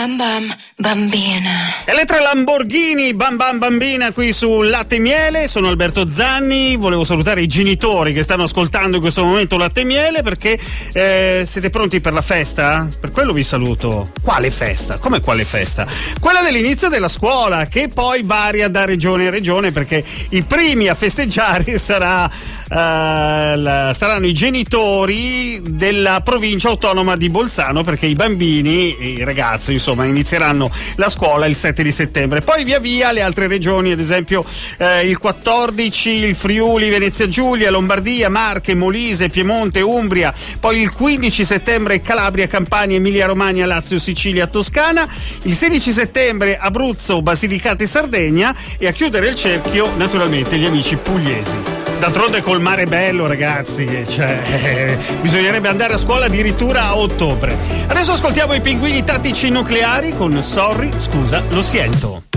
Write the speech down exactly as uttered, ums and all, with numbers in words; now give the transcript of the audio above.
Bam bam bambina. E le tre Lamborghini Bam Bam Bambina qui su Latte e Miele. Sono Alberto Zanni, volevo salutare i genitori che stanno ascoltando in questo momento Latte e Miele, perché eh, siete pronti per la festa? Per quello vi saluto. Quale festa? Come quale festa? Quella dell'inizio della scuola, che poi varia da regione in regione, perché i primi a festeggiare sarà, uh, la, saranno i genitori della provincia autonoma di Bolzano, perché i bambini, i ragazzi insomma inizieranno la scuola il sette di settembre. Poi via via le altre regioni, ad esempio eh, il quattordici il Friuli, Venezia Giulia, Lombardia, Marche, Molise, Piemonte, Umbria. Poi il quindici settembre Calabria, Campania, Emilia Romagna, Lazio, Sicilia, Toscana. Il sedici settembre Abruzzo, Basilicata e Sardegna. E a chiudere il cerchio naturalmente gli amici pugliesi. D'altronde col mare bello, ragazzi, cioè, eh, bisognerebbe andare a scuola addirittura a ottobre. Adesso ascoltiamo i Pinguini Tattici Nucleari con Sorry, scusa, lo siento.